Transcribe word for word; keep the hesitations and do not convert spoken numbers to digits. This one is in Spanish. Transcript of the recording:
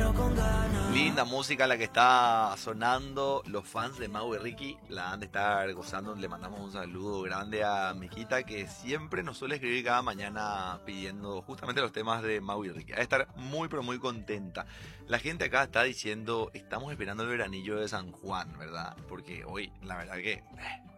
Linda música la que está sonando. Los fans de Mau y Ricky la han de estar gozando. Le mandamos un saludo grande a Miquita, que siempre nos suele escribir cada mañana pidiendo justamente los temas de Mau y Ricky. Ha de estar muy pero muy contenta. La gente acá está diciendo, estamos esperando el veranillo de San Juan, ¿verdad? Porque hoy, la verdad que... eh,